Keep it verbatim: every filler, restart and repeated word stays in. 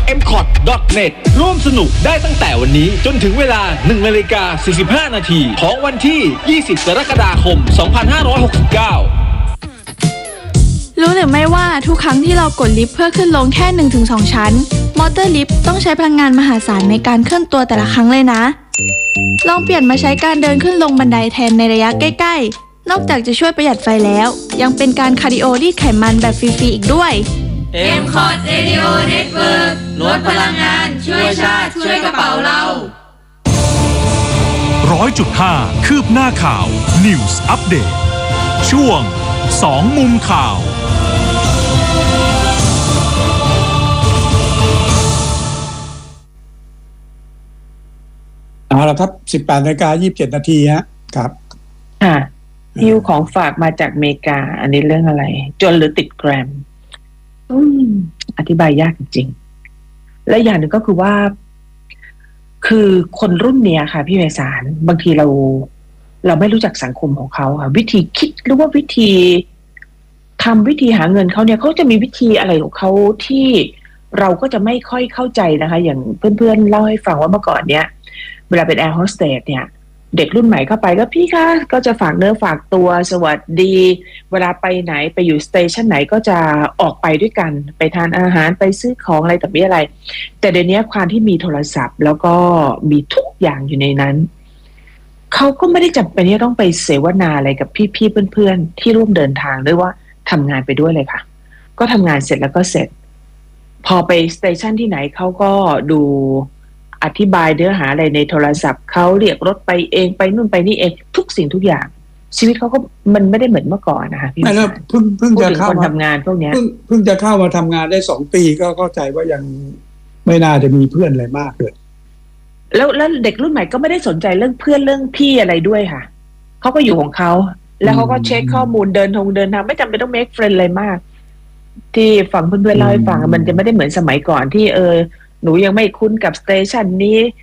เอ็ม คอท ดอท เน็ต ร่วมสนุกได้ตั้งแต่วันนี้จนถึงเวลา หนึ่งนาฬิกาสี่สิบห้านาทีของวันที่ ยี่สิบ กรกฎาคม สองพันห้าร้อยหกสิบเก้ารู้หรือไม่ว่าทุกครั้งที่เรากดลิฟต์เพื่อขึ้นลงแค่ หนึ่งถึงสอง ชั้น มอเตอร์ลิฟต์ต้องใช้พลังงานมหาศาลในการเคลื่อนตัวแต่ละครั้งเลยนะ ลองเปลี่ยนมาใช้การเดินขึ้นลงบันไดแทนในระยะใกล้ๆ นอกจากจะช่วยประหยัดไฟแล้ว ยังเป็นการคาร์ดิโอรีดไขมันแบบฟรีๆอีกด้วยเอ็ม คอท Radio Network ลดพลังงานช่วยชาติช่วยกระเป๋าเราร้อยจุดห้า คืบหน้าข่าว News Update ช่วงสองมุมข่าวเอาละครับสิบแปดนาฬิกายี่สิบเจ็ดนาทีฮะครับค่ะฮิวของฝากมาจากอเมริกาอันนี้เรื่องอะไรจนหรือติดแกรมอืมอธิบายยากจริงๆและอย่างหนึ่งก็คือว่าคือคนรุ่นเนี้ยค่ะพี่ไพศาลบางทีเราเราไม่รู้จักสังคมของเขาค่ะวิธีคิดหรือว่าวิธีทำวิธีหาเงินเขาเนี่ยเขาจะมีวิธีอะไรของเขาที่เราก็จะไม่ค่อยเข้าใจนะคะอย่างเพื่อนๆเล่าให้ฟังว่าเมื่อก่อนเนี้ยเวลาเป็นแอร์โฮสเตสเนี่ยเด็กรุ่นใหม่เข้าไปก็พี่คะก็จะฝากเนื้อฝากตัวสวัสดีเวลาไปไหนไปอยู่สเตชันไหนก็จะออกไปด้วยกันไปทานอาหารไปซื้อของอะไรแต่ไม่อะไรแต่เดี๋ยวนี้ความที่มีโทรศัพท์แล้วก็มีทุกอย่างอยู่ในนั้นเขาก็ไม่ได้จำเป็นที่ต้องไปเสวนาอะไรกับพี่ๆเพื่อนๆที่ร่วมเดินทางด้วยว่าทำงานไปด้วยเลยค่ะก็ทำงานเสร็จแล้วก็เสร็จพอไปสเตชันที่ไหนเขาก็ดูอธิบายเนื้อหาอะไรในโทรศัพท์เขาเรียกรถไปเองไปนู่นไปนี่เองทุกสิ่งทุกอย่างชีวิตเขาก็มันไม่ได้เหมือนเมื่อก่อนนะคะพี่ไม่แล้วเพิ่งเพิ่งจะเข้าคนมาทำงานพวกเนี้ยเพิ่งเพิ่งจะเข้ามาทำงานได้สองปีก็เข้าใจว่ายังไม่น่าจะมีเพื่อนอะไรมากเลยแล้วแล้วเด็กรุ่นใหม่ก็ไม่ได้สนใจเรื่องเพื่อนเรื่องพี่อะไรด้วยค่ะเขาก็อยู่ของเขาแล้วเขาก็เช็คข้อมูลเดินทงเดินทางไม่จำเป็นต้อง make friend อะไรมากที่ฟังเพื่อนๆเล่าให้ฟังมันจะไม่ได้เหมือนสมัยก่อนที่เออหนูยังไม่คุ้นกับสเตชันนี้